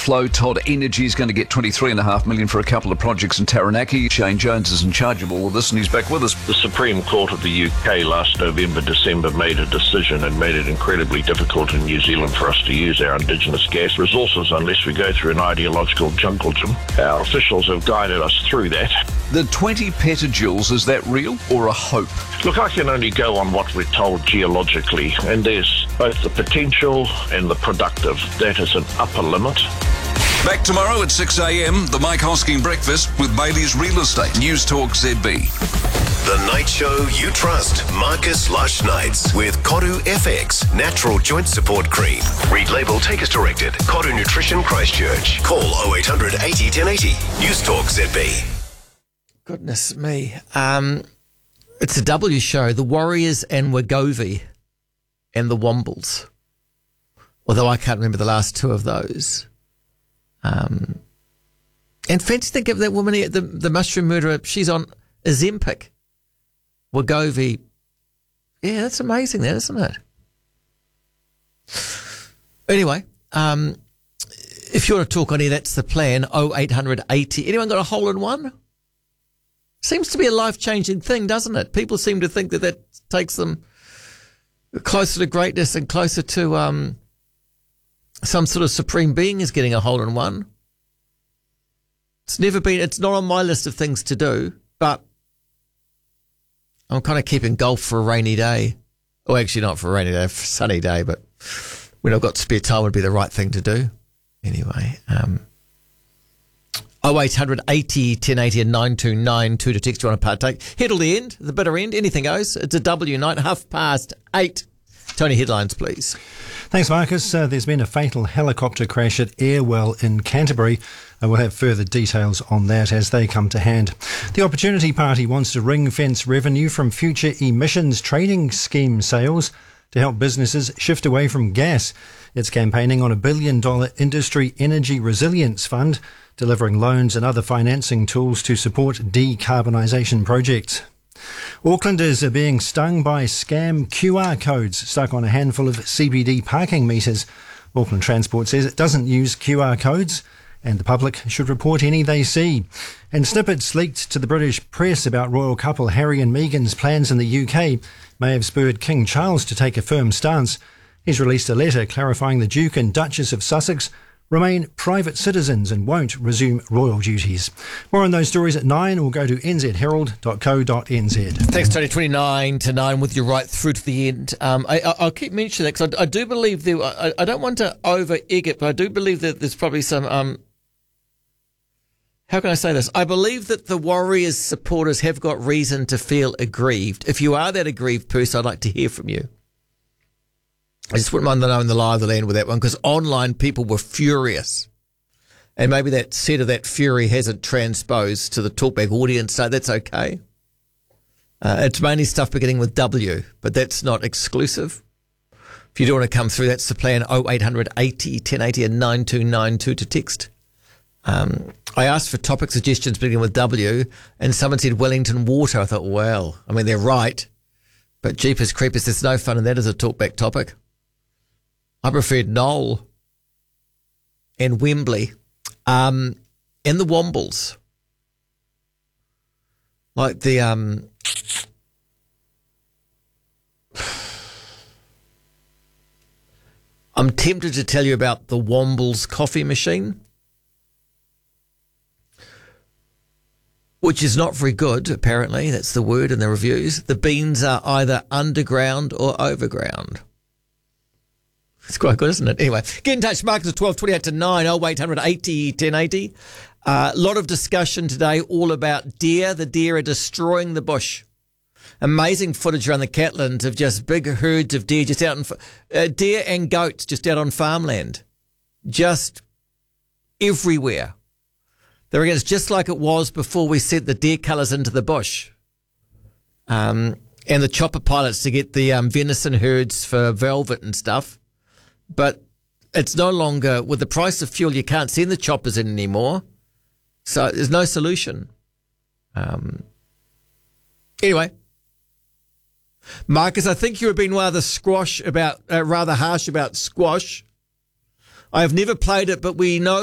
flow. Todd Energy is going to get $23.5 million for a couple of projects in Taranaki. Shane Jones is in charge of all of this, and he's back with us. The Supreme Court of the UK last November, December made a decision and made it incredibly difficult in New Zealand for us to use our indigenous gas resources unless we go through an ideological jungle gym. Our officials have guided us through that. The 20 petajoules, is that real or a hope? Look, I can only go on what we're told geologically, and there's both the potential and the productive. That is an upper limit. Back tomorrow at 6 a.m, the Mike Hosking Breakfast with Bailey's Real Estate. News Talk ZB. The night show you trust. Marcus Lush Nights with Koru FX Natural Joint Support Cream. Read label, take as directed. Koru Nutrition Christchurch. Call 0800 80 1080. News Talk ZB. Goodness me. It's a W show. The Warriors and Wagovi and the Wombles. Although I can't remember the last two of those. And fancy think of that woman, the mushroom murderer. She's on Ozempic. Wagovi. Yeah, that's amazing, that, isn't it? Anyway, if you want to talk on here, that's the plan. 0800 80. Anyone got a hole in one? Seems to be a life-changing thing, doesn't it? People seem to think that takes them closer to greatness and closer to some sort of supreme being is getting a hole in one. It's not on my list of things to do, but I'm kind of keeping golf for a rainy day. Well, actually not for a rainy day, for a sunny day, but when I've got spare time would be the right thing to do. Anyway, 0800 80 1080 and 9292 to text you want to partake. Head till the end, the bitter end, anything goes. It's a W night, 8:30. Tony, headlines, please. Thanks, Marcus. There's been a fatal helicopter crash at Airwell in Canterbury. We'll have further details on that as they come to hand. The Opportunity Party wants to ring-fence revenue from future emissions trading scheme sales to help businesses shift away from gas. It's campaigning on $1 billion industry energy resilience fund, delivering loans and other financing tools to support decarbonisation projects. Aucklanders are being stung by scam QR codes stuck on a handful of CBD parking meters. Auckland Transport says it doesn't use QR codes and the public should report any they see. And snippets leaked to the British press about royal couple Harry and Meghan's plans in the UK may have spurred King Charles to take a firm stance. He's released a letter clarifying the Duke and Duchess of Sussex remain private citizens and won't resume royal duties. More on those stories at 9 or go to nzherald.co.nz. Thanks, Tony. 29 to 9 with you right through to the end. I'll keep mentioning that because I do believe I don't want to over-egg it, but I do believe that there's probably some... how can I say this? I believe that the Warriors supporters have got reason to feel aggrieved. If you are that aggrieved person, I'd like to hear from you. I just wouldn't mind knowing the lie of the land with that one, because online people were furious. And maybe that set of that fury hasn't transposed to the talkback audience, so that's okay. It's mainly stuff beginning with W, but that's not exclusive. If you do want to come through, that's the plan. 0800 80 1080 and 9292 to text. I asked for topic suggestions beginning with W, and someone said Wellington Water. I thought, well, I mean, they're right, but Jeepers Creepers, there's no fun in that as a talkback topic. I preferred Knoll and Wembley and the Wombles. Like the... I'm tempted to tell you about the Wombles coffee machine, which is not very good, apparently. That's the word in the reviews. The beans are either underground or overground. It's quite good, isn't it? Anyway, get in touch. Marcus at 12:28 to 9, 0800 80 1080. A lot of discussion today all about deer. The deer are destroying the bush. Amazing footage around the Catlins of just big herds of deer just out in, deer and goats just out on farmland. Just everywhere. There again, it's just like it was before we sent the deer colours into the bush. And the chopper pilots to get the venison herds for velvet and stuff. But it's no longer, with the price of fuel, you can't send the choppers in anymore. So there's no solution. Anyway, Marcus, I think you have been rather harsh about squash. I have never played it, but we know